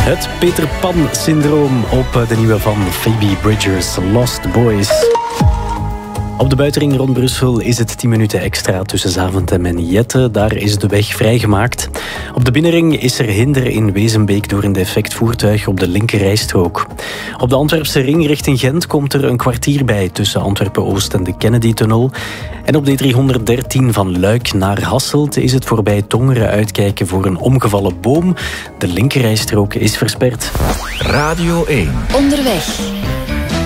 Het Peter Pan-syndroom op de nieuwe van Phoebe Bridgers, Lost Boys. Op de buitenring rond Brussel is het 10 minuten extra tussen Zaventem en Jette. Daar is de weg vrijgemaakt. Op de binnenring is er hinder in Wezenbeek door een defect voertuig op de linkerrijstrook. Op de Antwerpse ring richting Gent komt er een kwartier bij tussen Antwerpen-Oost en de Kennedy-tunnel. En op de 313 van Luik naar Hasselt is het voorbij Tongeren uitkijken voor een omgevallen boom. De linkerrijstrook is versperd. Radio 1. Onderweg.